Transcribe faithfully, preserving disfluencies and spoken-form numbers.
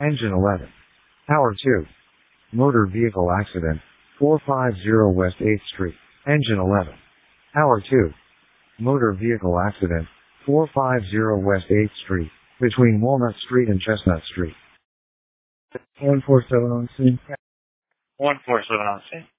Engine eleven. Tower two. Motor vehicle accident, four fifty West eighth Street. Engine eleven. Tower two. Motor vehicle accident, four fifty West eighth Street, between Walnut Street and Chestnut Street. one four seven on scene. one four seven on scene.